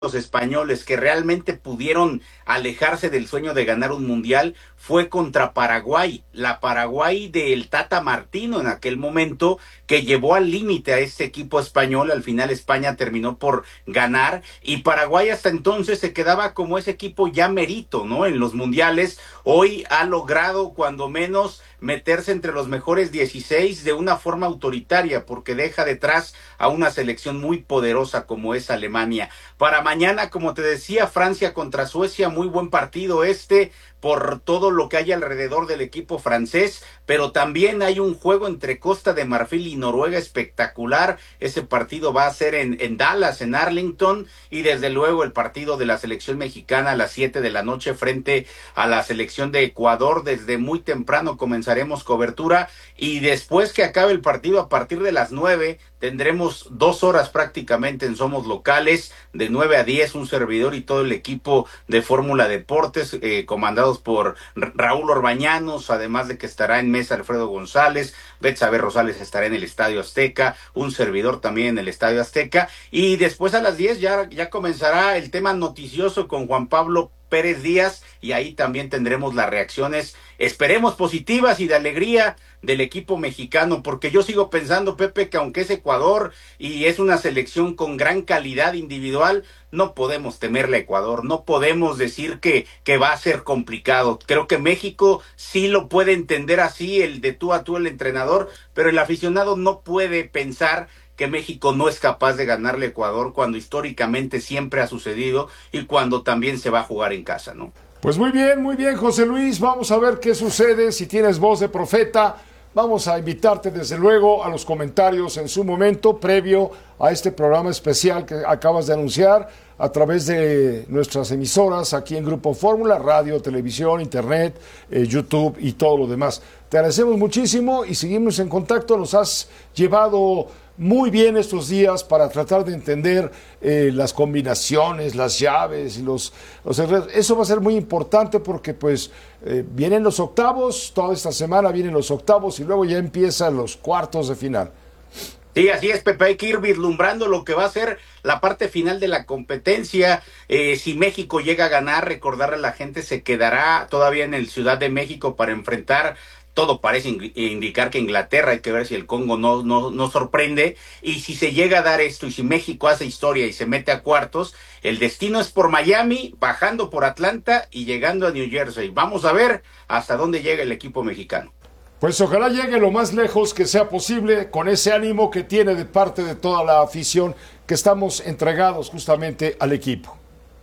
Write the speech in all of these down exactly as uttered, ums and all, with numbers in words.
los españoles que realmente pudieron alejarse del sueño de ganar un mundial fue contra Paraguay, la Paraguay del Tata Martino en aquel momento, que llevó al límite a este equipo español. Al final España terminó por ganar y Paraguay hasta entonces se quedaba como ese equipo ya merito, ¿no? En los mundiales. Hoy ha logrado cuando menos meterse entre los mejores dieciséis de una forma autoritaria, porque deja detrás a una selección muy poderosa como es Alemania. Para mañana, como te decía, Francia contra Suecia, muy buen partido este, por todo lo que hay alrededor del equipo francés, pero también hay un juego entre Costa de Marfil y Noruega espectacular. Ese partido va a ser en, en Dallas, en Arlington, y desde luego el partido de la selección mexicana a las siete de la noche frente a la selección de Ecuador. Desde muy temprano comenzaremos cobertura y después que acabe el partido a partir de las nueve tendremos dos horas prácticamente en Somos Locales, de nueve a diez, un servidor y todo el equipo de Fórmula Deportes, eh, comandados por Raúl Orbañanos, además de que estará en mesa Alfredo González, Betsabe Rosales estará en el Estadio Azteca, un servidor también en el Estadio Azteca, y después a las diez ya, ya comenzará el tema noticioso con Juan Pablo Pérez Díaz, y ahí también tendremos las reacciones, esperemos positivas y de alegría del equipo mexicano, porque yo sigo pensando, Pepe, que aunque es Ecuador y es una selección con gran calidad individual, no podemos temerle a Ecuador, no podemos decir que, que va a ser complicado. Creo que México sí lo puede entender así, el de tú a tú el entrenador, pero el aficionado no puede pensar que México no es capaz de ganarle a Ecuador cuando históricamente siempre ha sucedido y cuando también se va a jugar en casa, ¿no? Pues muy bien, muy bien, José Luis, vamos a ver qué sucede. Si tienes voz de profeta, vamos a invitarte desde luego a los comentarios en su momento previo a este programa especial que acabas de anunciar a través de nuestras emisoras aquí en Grupo Fórmula, radio, televisión, internet, eh, YouTube y todo lo demás. Te agradecemos muchísimo y seguimos en contacto. Nos has llevado muy bien estos días para tratar de entender eh, las combinaciones, las llaves y los, los eso va a ser muy importante porque pues eh, vienen los octavos, toda esta semana vienen los octavos y luego ya empiezan los cuartos de final. Sí, así es, Pepe, hay que ir vislumbrando lo que va a ser la parte final de la competencia. Eh, si México llega a ganar, recordarle a la gente, se quedará todavía en el Ciudad de México para enfrentar. Todo parece indicar que Inglaterra, hay que ver si el Congo no, no, no sorprende, y si se llega a dar esto, y si México hace historia y se mete a cuartos, el destino es por Miami, bajando por Atlanta y llegando a New Jersey. Vamos a ver hasta dónde llega el equipo mexicano. Pues ojalá llegue lo más lejos que sea posible, con ese ánimo que tiene de parte de toda la afición, que estamos entregados justamente al equipo.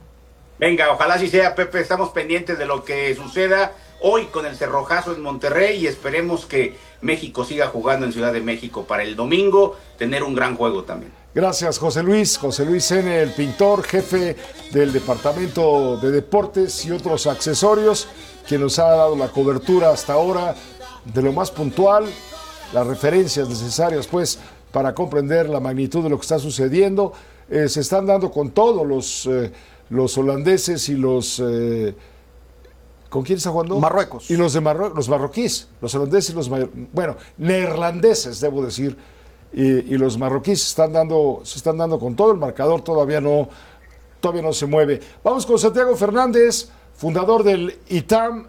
Venga, ojalá así sea, Pepe, estamos pendientes de lo que suceda hoy con el Cerrojazo en Monterrey y esperemos que México siga jugando en Ciudad de México para el domingo, tener un gran juego también. Gracias, José Luis. José Luis N., el pintor, jefe del Departamento de Deportes y otros accesorios, quien nos ha dado la cobertura hasta ahora de lo más puntual, las referencias necesarias, pues, para comprender la magnitud de lo que está sucediendo. Eh, se están dando con todos los, eh, los holandeses y los... Eh, ¿Con quién está jugando? Marruecos. Y los de Marruecos, los marroquíes, los holandeses y los, bueno, neerlandeses, debo decir, y, y los marroquíes se están dando, se están dando con todo. El marcador todavía no, todavía no se mueve. Vamos con Santiago Fernández, fundador del I T A M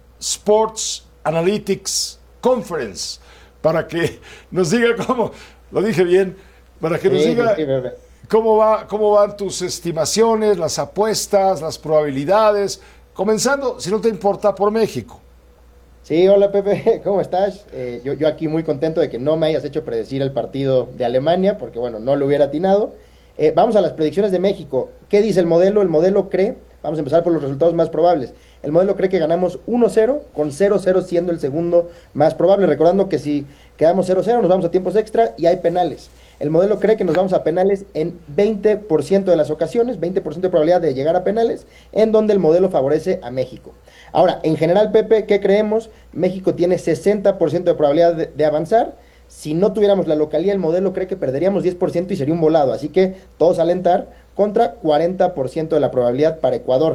Sports Analytics Conference, para que nos diga cómo, lo dije bien, para que nos sí, diga sí, sí, cómo va, cómo van tus estimaciones, las apuestas, las probabilidades. Comenzando, si no te importa, por México. Sí, hola Pepe, ¿cómo estás? Eh, yo, yo aquí muy contento de que no me hayas hecho predecir el partido de Alemania, porque bueno, no lo hubiera atinado. Eh, vamos a las predicciones de México. ¿Qué dice el modelo? El modelo cree, vamos a empezar por los resultados más probables. El modelo cree que ganamos uno cero, con cero cero siendo el segundo más probable, recordando que si quedamos cero cero nos vamos a tiempos extra y hay penales. El modelo cree que nos vamos a penales en veinte por ciento de las ocasiones, veinte por ciento de probabilidad de llegar a penales, en donde el modelo favorece a México. Ahora, en general, Pepe, ¿qué creemos? México tiene sesenta por ciento de probabilidad de, de avanzar. Si no tuviéramos la localía, el modelo cree que perderíamos diez por ciento y sería un volado. Así que todos a alentar contra cuarenta por ciento de la probabilidad para Ecuador.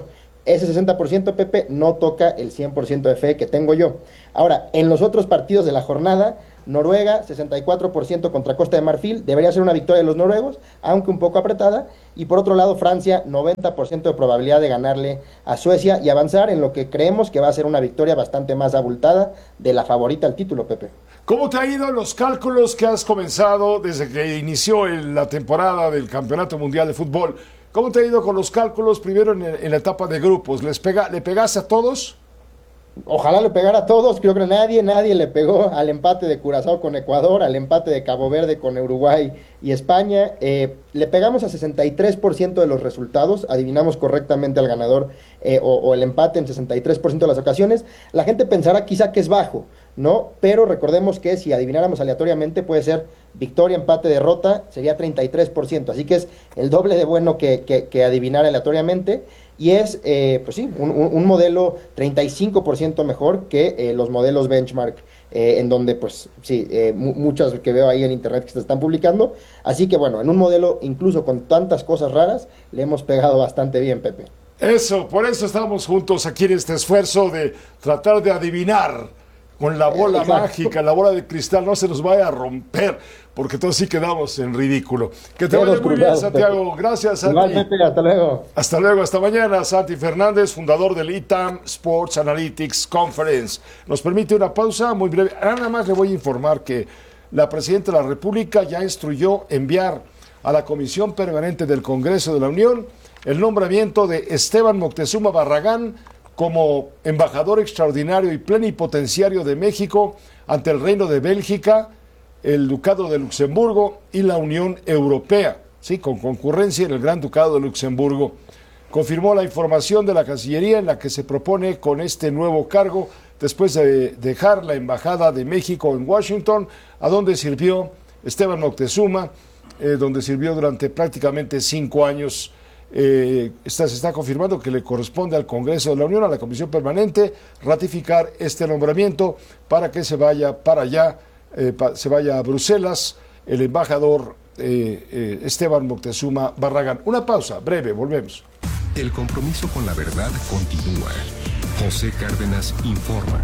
ese sesenta por ciento, Pepe, no toca el cien por ciento de fe que tengo yo. Ahora, en los otros partidos de la jornada, Noruega, sesenta y cuatro por ciento contra Costa de Marfil, debería ser una victoria de los noruegos, aunque un poco apretada. Y por otro lado, Francia, noventa por ciento de probabilidad de ganarle a Suecia y avanzar en lo que creemos que va a ser una victoria bastante más abultada de la favorita al título, Pepe. ¿Cómo te ha ido en los cálculos que has comenzado desde que inició el, la temporada del Campeonato Mundial de Fútbol? ¿Cómo te ha ido con los cálculos primero en, en la etapa de grupos? ¿Les pega, ¿Le pegaste a todos? Ojalá le pegara a todos, creo que nadie, nadie le pegó al empate de Curazao con Ecuador, al empate de Cabo Verde con Uruguay y España. Eh, le pegamos a sesenta y tres por ciento de los resultados, adivinamos correctamente al ganador eh, o, o el empate en sesenta y tres por ciento de las ocasiones. La gente pensará quizá que es bajo, ¿no? Pero recordemos que si adivináramos aleatoriamente puede ser victoria, empate, derrota, sería treinta y tres por ciento, así que es el doble de bueno que, que, que adivinar aleatoriamente. Y es, eh, pues sí, un, un modelo treinta y cinco por ciento mejor que eh, los modelos benchmark, eh, en donde, pues sí, eh, mu- muchas que veo ahí en internet que se están publicando. Así que bueno, en un modelo incluso con tantas cosas raras, le hemos pegado bastante bien, Pepe. Eso, por eso estamos juntos aquí en este esfuerzo de tratar de adivinar con la bola Exacto. mágica, la bola de cristal, no se nos vaya a romper, porque entonces sí quedamos en ridículo. Que te vaya Dedos muy bien, cruzados, Santiago. Pepe. Gracias, Santi. Igual, Pepe, hasta luego. Hasta luego, hasta mañana. Santi Fernández, fundador del I T A M Sports Analytics Conference. Nos permite una pausa muy breve. Nada más le voy a informar que la Presidenta de la República ya instruyó enviar a la Comisión Permanente del Congreso de la Unión el nombramiento de Esteban Moctezuma Barragán como embajador extraordinario y plenipotenciario de México ante el Reino de Bélgica, el Ducado de Luxemburgo y la Unión Europea, sí, con concurrencia en el Gran Ducado de Luxemburgo. Confirmó la información de la Cancillería en la que se propone con este nuevo cargo después de dejar la Embajada de México en Washington, a donde sirvió Esteban Moctezuma, eh, donde sirvió durante prácticamente cinco años. Eh, está, se está confirmando que le corresponde al Congreso de la Unión, a la Comisión Permanente, ratificar este nombramiento para que se vaya para allá, eh, pa, se vaya a Bruselas el embajador eh, eh, Esteban Moctezuma Barragán. Una pausa breve, volvemos. El compromiso con la verdad continúa. José Cárdenas informa.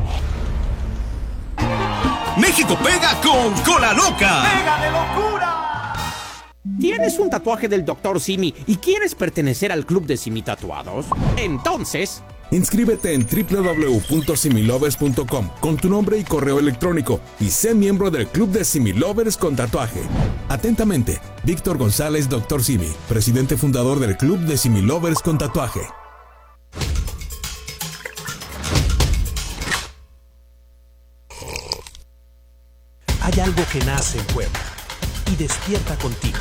México pega con Cola Loca. ¡Pega de locura! ¿Tienes un tatuaje del doctor Simi y quieres pertenecer al club de Simi Tatuados? Entonces, inscríbete en doble u doble u doble u punto similovers punto com con tu nombre y correo electrónico y sé miembro del club de Similovers con tatuaje. Atentamente, Víctor González, doctor Simi, presidente fundador del club de Similovers con tatuaje. Hay algo que nace en Puebla y despierta contigo.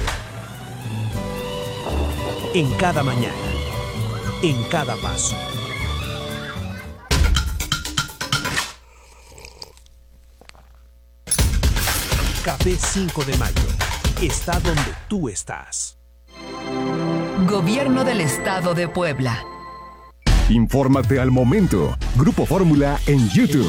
En cada mañana, en cada paso. Café cinco de mayo está donde tú estás. Gobierno del Estado de Puebla. Infórmate al momento. Grupo Fórmula en YouTube.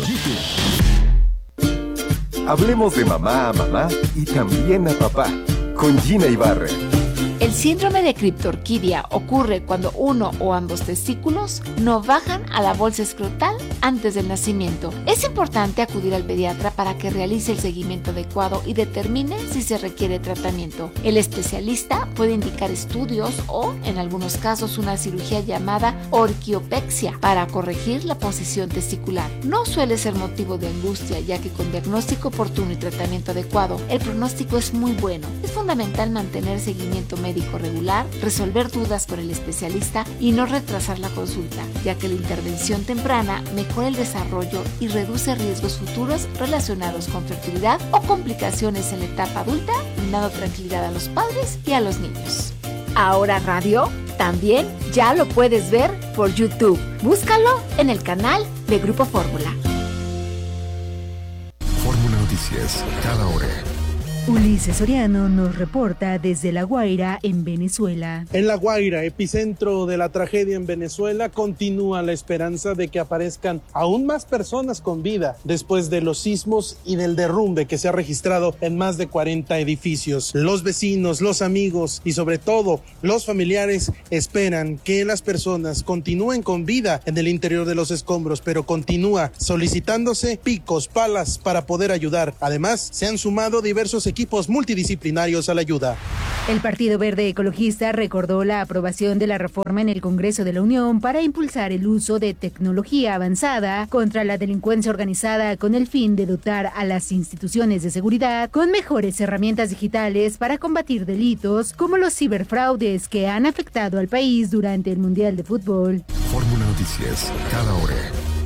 Hablemos de mamá a mamá y también a papá, con Gina Ibarra. El síndrome de criptorquidia ocurre cuando uno o ambos testículos no bajan a la bolsa escrotal antes del nacimiento. Es importante acudir al pediatra para que realice el seguimiento adecuado y determine si se requiere tratamiento. El especialista puede indicar estudios o, en algunos casos, una cirugía llamada orquiopexia para corregir la posición testicular. No suele ser motivo de angustia, ya que con diagnóstico oportuno y tratamiento adecuado, el pronóstico es muy bueno. Es fundamental mantener seguimiento médico regular, resolver dudas con el especialista y no retrasar la consulta, ya que la intervención temprana mejora el desarrollo y reduce riesgos futuros relacionados con fertilidad o complicaciones en la etapa adulta, brindando tranquilidad a los padres y a los niños. Ahora Radio también ya lo puedes ver por YouTube. Búscalo en el canal de Grupo Fórmula. Fórmula Noticias, cada hora. Ulises Soriano nos reporta desde La Guaira, en Venezuela. En La Guaira, epicentro de la tragedia en Venezuela, continúa la esperanza de que aparezcan aún más personas con vida después de los sismos y del derrumbe que se ha registrado en más de cuarenta edificios. Los vecinos, los amigos y sobre todo los familiares esperan que las personas continúen con vida en el interior de los escombros, pero continúa solicitándose picos, palas para poder ayudar. Además, se han sumado diversos equipos equipos multidisciplinarios a la ayuda. El Partido Verde Ecologista recordó la aprobación de la reforma en el Congreso de la Unión para impulsar el uso de tecnología avanzada contra la delincuencia organizada con el fin de dotar a las instituciones de seguridad con mejores herramientas digitales para combatir delitos como los ciberfraudes que han afectado al país durante el Mundial de Fútbol. Fórmula Noticias, cada hora.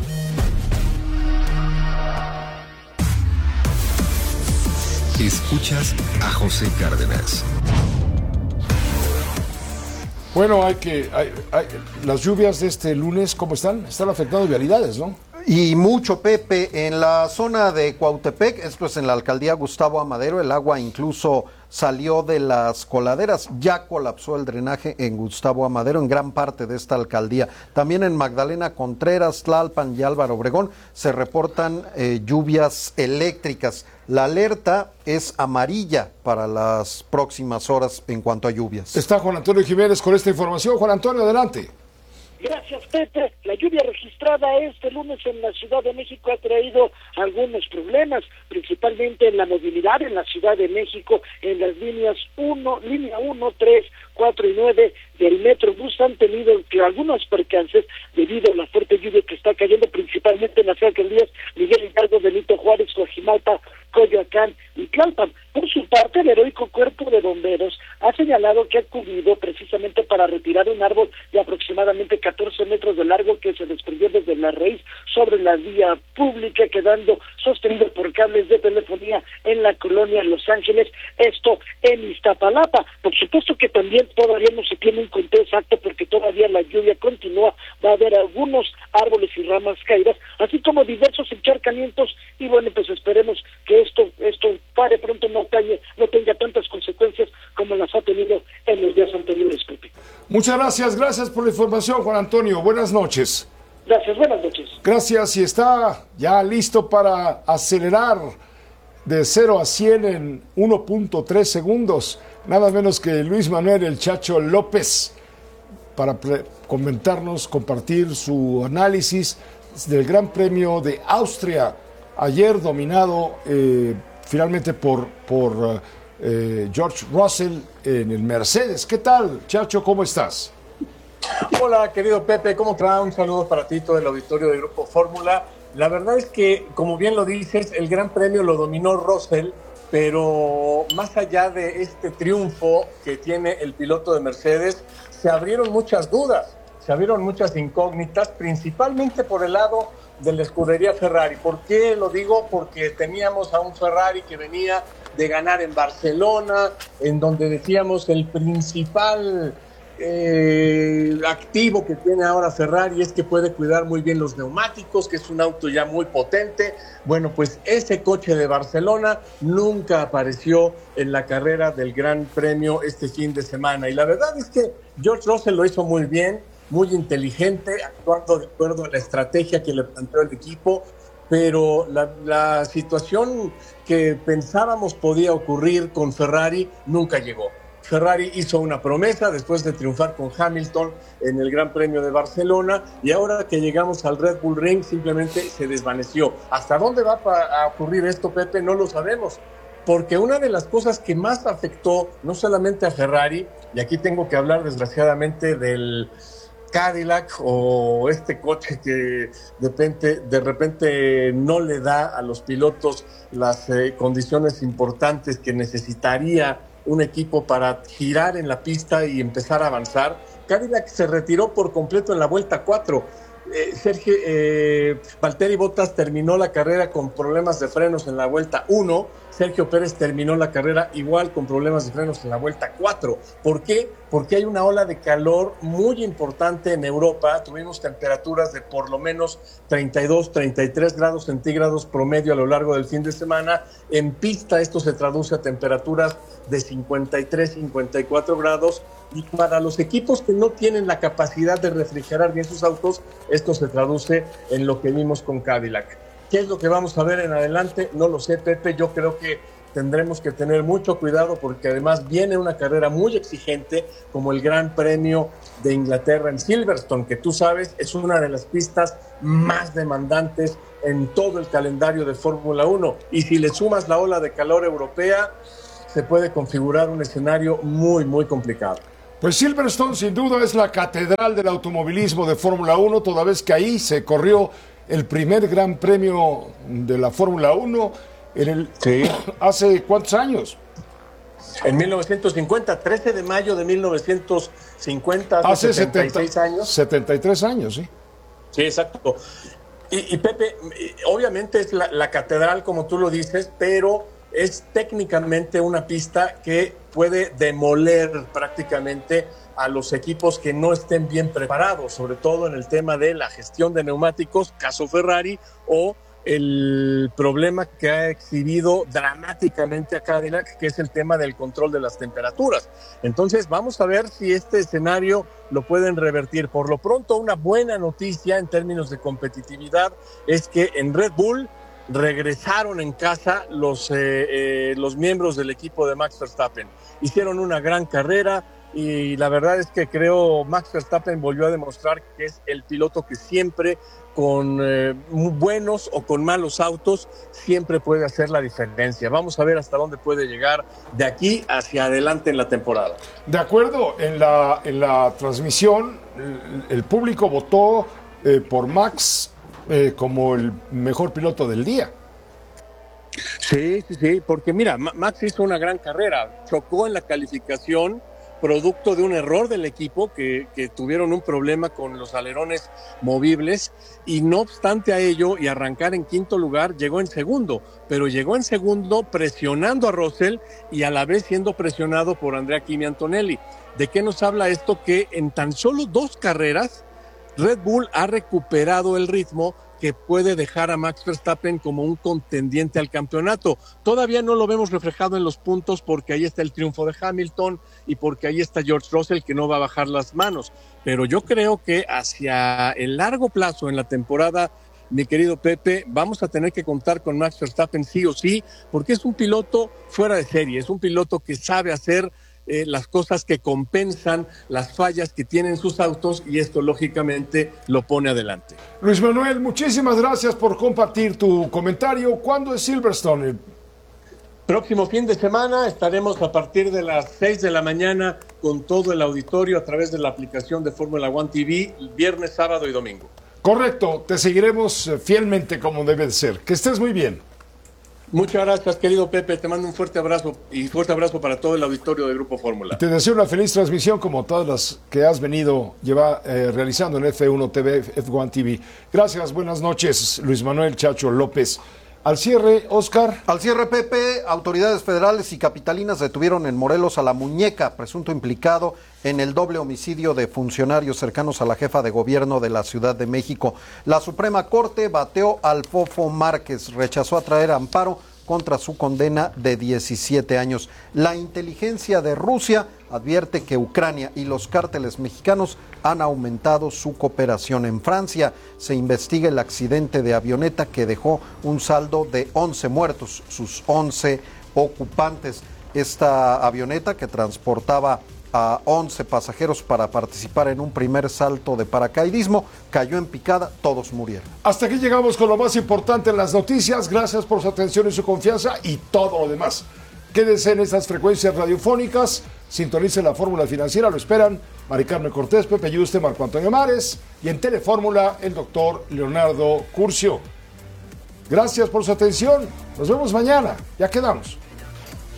Escuchas a José Cárdenas. Bueno, hay que hay, hay, las lluvias de este lunes, ¿cómo están? Están afectando vialidades, ¿no? Y mucho, Pepe, en la zona de Cuautepec, esto es en la alcaldía Gustavo Amadero, el agua incluso salió de las coladeras, ya colapsó el drenaje en Gustavo Amadero, en gran parte de esta alcaldía. También en Magdalena Contreras, Tlalpan y Álvaro Obregón se reportan eh, lluvias eléctricas. La alerta es amarilla para las próximas horas en cuanto a lluvias. Está Juan Antonio Jiménez con esta información. Juan Antonio, adelante. Gracias, Pepe. La lluvia registrada este lunes en la Ciudad de México ha traído algunos problemas, principalmente en la movilidad en la Ciudad de México, en las líneas uno, línea uno, tres, cuatro y nueve del Metrobús han tenido que algunos percances debido a la fuerte lluvia que está cayendo principalmente en las alcaldías Miguel Hidalgo, Benito Juárez, Coajimalpa, Coyoacán y Tlalpan. Por su parte, el heroico Cuerpo de Bomberos ha señalado que ha acudido precisamente para retirar un árbol de aproximadamente catorce metros de largo que se desprendió desde la raíz sobre la vía pública, quedando sostenido por cables de telefonía en la colonia Los Ángeles, esto en Iztapalapa. Por supuesto que también todavía no se tiene un conteo exacto porque todavía la lluvia continúa, va a haber algunos árboles y ramas caídas, así como diversos encharcamientos, y bueno, pues esperemos que esto esto pare pronto, no, calle, no tenga tantas consecuencias como las ha tenido en los días anteriores, Pepe. Muchas gracias, gracias por la información, Juan Antonio. Buenas noches. Gracias, buenas noches. Gracias, y está ya listo para acelerar de cero a cien en uno punto tres segundos, nada menos que Luis Manuel El Chacho López, para pre- comentarnos, compartir su análisis del Gran Premio de Austria, ayer dominado eh, finalmente por, por eh, George Russell en el Mercedes. ¿Qué tal, Chacho? ¿Cómo estás? Hola, querido Pepe, ¿cómo te va? Un saludo para ti, todo el auditorio del Grupo Fórmula. La verdad es que, como bien lo dices, el Gran Premio lo dominó Russell, pero más allá de este triunfo que tiene el piloto de Mercedes, se abrieron muchas dudas, se abrieron muchas incógnitas, principalmente por el lado de la escudería Ferrari. ¿Por qué lo digo? Porque teníamos a un Ferrari que venía de ganar en Barcelona, en donde decíamos el principal eh, activo que tiene ahora Ferrari es que puede cuidar muy bien los neumáticos, que es un auto ya muy potente. Bueno, pues ese coche de Barcelona nunca apareció en la carrera del Gran Premio este fin de semana. Y la verdad es que George Russell lo hizo muy bien, muy inteligente, actuando de acuerdo a la estrategia que le planteó el equipo, pero la, la situación que pensábamos podía ocurrir con Ferrari nunca llegó. Ferrari hizo una promesa después de triunfar con Hamilton en el Gran Premio de Barcelona, y ahora que llegamos al Red Bull Ring simplemente se desvaneció. ¿Hasta dónde va a ocurrir esto, Pepe? No lo sabemos, porque una de las cosas que más afectó no solamente a Ferrari, y aquí tengo que hablar desgraciadamente del Cadillac o este coche que de repente, de repente no le da a los pilotos las eh, condiciones importantes que necesitaría un equipo para girar en la pista y empezar a avanzar. Cadillac se retiró por completo en la vuelta cuatro. Eh, Sergio eh, Valtteri Bottas terminó la carrera con problemas de frenos en la vuelta uno, Sergio Pérez terminó la carrera igual con problemas de frenos en la vuelta cuatro. ¿Por qué? Porque hay una ola de calor muy importante en Europa. Tuvimos temperaturas de por lo menos treinta y dos, treinta y tres grados centígrados promedio a lo largo del fin de semana. En pista esto se traduce a temperaturas de cincuenta y tres, cincuenta y cuatro grados. Y para los equipos que no tienen la capacidad de refrigerar bien sus autos, esto se traduce en lo que vimos con Cadillac. ¿Qué es lo que vamos a ver en adelante? No lo sé, Pepe. Yo creo que tendremos que tener mucho cuidado porque además viene una carrera muy exigente como el Gran Premio de Inglaterra en Silverstone, que tú sabes es una de las pistas más demandantes en todo el calendario de Fórmula uno. Y si le sumas la ola de calor europea, se puede configurar un escenario muy, muy complicado. Pues Silverstone sin duda es la catedral del automovilismo de Fórmula uno, toda vez que ahí se corrió el primer gran premio de la Fórmula uno en el, sí. ¿hace cuántos años? En mil novecientos cincuenta, trece de mayo de mil novecientos cincuenta, hace, hace setenta y seis años. setenta y tres años, sí. Sí, exacto. Y, y Pepe, obviamente es la, la catedral, como tú lo dices, pero es técnicamente una pista que puede demoler prácticamente a los equipos que no estén bien preparados, sobre todo en el tema de la gestión de neumáticos, caso Ferrari, o el problema que ha exhibido dramáticamente a Cadillac, que es el tema del control de las temperaturas. Entonces vamos a ver si este escenario lo pueden revertir. Por lo pronto, una buena noticia en términos de competitividad es que en Red Bull regresaron en casa los, eh, eh, los miembros del equipo de Max Verstappen. Hicieron una gran carrera y la verdad es que creo Max Verstappen volvió a demostrar que es el piloto que siempre, con eh, buenos o con malos autos, siempre puede hacer la diferencia. Vamos a ver hasta dónde puede llegar de aquí hacia adelante en la temporada. De acuerdo, en la, en la transmisión el, el público votó eh, por Max eh, como el mejor piloto del día. Sí, sí, sí, porque mira, Max hizo una gran carrera, chocó en la calificación, producto de un error del equipo que, que tuvieron un problema con los alerones movibles y no obstante a ello y arrancar en quinto lugar llegó en segundo, pero llegó en segundo presionando a Russell y a la vez siendo presionado por Andrea Kimi Antonelli. ¿De qué nos habla esto? Que en tan solo dos carreras Red Bull ha recuperado el ritmo que puede dejar a Max Verstappen como un contendiente al campeonato. Todavía no lo vemos reflejado en los puntos porque ahí está el triunfo de Hamilton y porque ahí está George Russell que no va a bajar las manos. Pero yo creo que hacia el largo plazo en la temporada, mi querido Pepe, vamos a tener que contar con Max Verstappen sí o sí, porque es un piloto fuera de serie, es un piloto que sabe hacer Eh, las cosas que compensan las fallas que tienen sus autos y esto lógicamente lo pone adelante. Luis Manuel, muchísimas gracias por compartir tu comentario. ¿Cuándo es Silverstone? Próximo fin de semana estaremos a partir de las seis de la mañana con todo el auditorio a través de la aplicación de Fórmula One T V, viernes, sábado y domingo. Correcto, te seguiremos fielmente como debe de ser. Que estés muy bien. Muchas gracias, querido Pepe. Te mando un fuerte abrazo y fuerte abrazo para todo el auditorio de Grupo Fórmula. Te deseo una feliz transmisión como todas las que has venido lleva, eh, realizando en F uno T V, F uno T V. Gracias, buenas noches, Luis Manuel Chacho López. Al cierre, Oscar. Al cierre, Pepe, autoridades federales y capitalinas detuvieron en Morelos a la muñeca, presunto implicado en el doble homicidio de funcionarios cercanos a la jefa de gobierno de la Ciudad de México. La Suprema Corte bateó al Fofo Márquez, rechazó a traer amparo contra su condena de diecisiete años. La inteligencia de Rusia advierte que Ucrania y los cárteles mexicanos han aumentado su cooperación. En Francia se investiga el accidente de avioneta que dejó un saldo de once muertos, sus once ocupantes. Esta avioneta, que transportaba a once pasajeros para participar en un primer salto de paracaidismo, cayó en picada, todos murieron. Hasta aquí llegamos con lo más importante en las noticias. Gracias por su atención y su confianza y todo lo demás. Quédense en estas frecuencias radiofónicas, sintonice la Fórmula Financiera, lo esperan Mari Carmen Cortés, Pepe Yuste, Marco Antonio Mares y en Telefórmula el doctor Leonardo Curcio. Gracias por su atención, nos vemos mañana, ya quedamos.